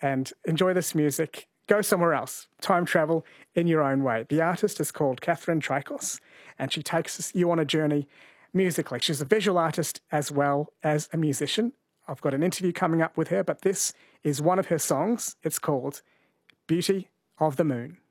and enjoy this music. Go somewhere else. Time travel in your own way. The artist is called Catherine Trikos, and she takes you on a journey musically. She's a visual artist as well as a musician. I've got an interview coming up with her, but this is one of her songs. It's called Beauty of the Moon.